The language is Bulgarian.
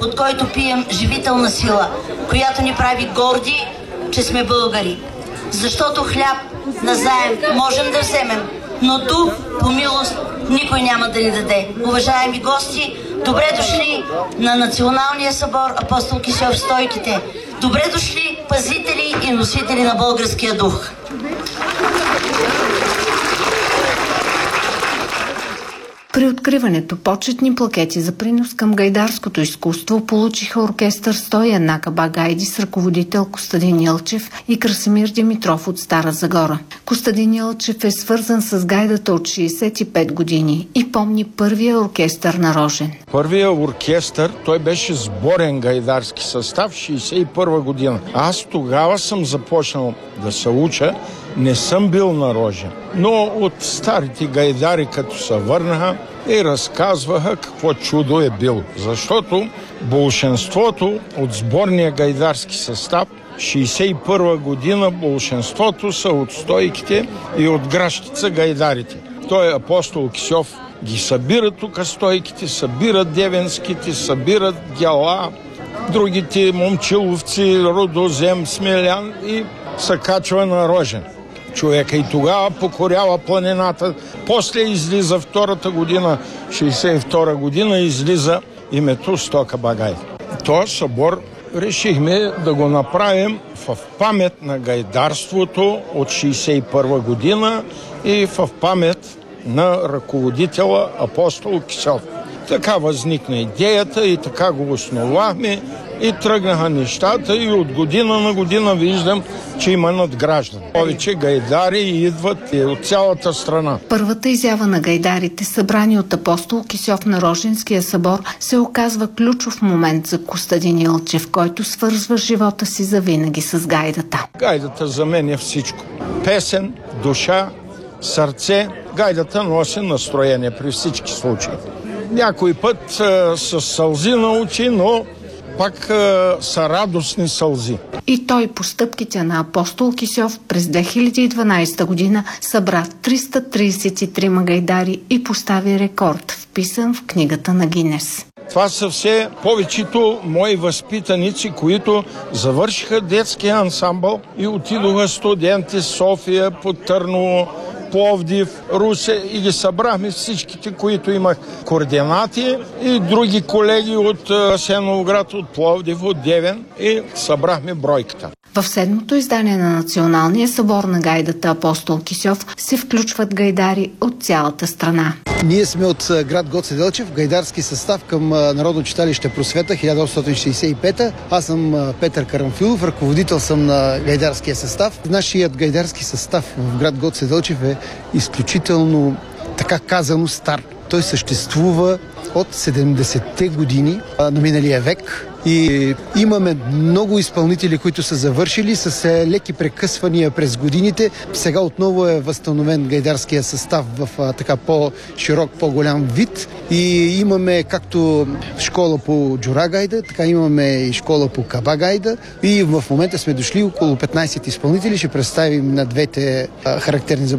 от който пием живителна сила, която ни прави горди, че сме българи. Защото хляб назаем можем да вземем, но дух по милост никой няма да ни даде. Уважаеми гости, добре дошли на Националния събор Апостол Кисьов в Стойките. Добре дошли пазители и носители на българския дух. При откриването почетни плакети за принос към гайдарското изкуство получиха оркестър 101 каба гайди с ръководител Костадин Йълчев и Красимир Димитров от Стара Загора. Костадин Йълчев е свързан с гайдата от 65 години и помни първия оркестър на Рожен. Първия оркестър, той беше сборен гайдарски състав 61 година. Аз тогава съм започнал да се уча, не съм бил на Рожен. Но от старите гайдари, като се върнаха, и разказваха какво чудо е било. Защото болшинството от сборния гайдарски състав 61 година болшинството са от Стойките и от Гращица гайдарите. Той Апостол Кисьов ги събира тук Стойките, събират девенските, събират гела, другите момчиловци, Родозем, Смелян и се качва на Рожен. Човека и тогава покорява планината. После излиза втората година, 62 година, излиза името 100 каба гайди. Този събор решихме да го направим в памет на гайдарството от 61 година и в памет на ръководителя Апостол Кисьов. Така възникна идеята и така го основахме и тръгнаха нещата и от година на година виждам, че има надграждане. Повече гайдари идват и от цялата страна. Първата изява на гайдарите, събрани от Апостол Кисьов на Роженския събор, се оказва ключов момент за Костадин Йълчев, който свързва живота си завинаги с гайдата. Гайдата за мен е всичко. Песен, душа, сърце. Гайдата носи настроение при всички случаи. Някой път с сълзи на очи, но пак са радостни сълзи. И той по стъпките на Апостол Кисьов през 2012 година събра 333 гайдари и постави рекорд, вписан в книгата на Гинес. Това са все повечето мои възпитаници, които завършиха детския ансамбъл и отидоха студенти в София, по Търново, Пловдив, Русе и ги събрахме всичките, които имах координати и други колеги от Асеновград, от Пловдив, от Девен и събрахме бройката. В седмото издание на Националния събор на гайдата Апостол Кисьов се включват гайдари от цялата страна. Ние сме от град Гоце Делчев, гайдарски състав към Народно читалище Просвета 1865. Аз съм Петър Карамфилов, ръководител съм на гайдарския състав. Нашият гайдарски състав в град Гоце Делчев е изключително, така казано, стар. Той съществува от 70-те години на миналия век. И имаме много изпълнители, които са завършили с леки прекъсвания през годините. Сега отново е възстановен гайдарския състав в така по-широк, по-голям вид. И имаме както школа по джура гайда, така имаме и школа по каба гайда. И в момента сме дошли около 15 изпълнители. Ще представим на двете характерни за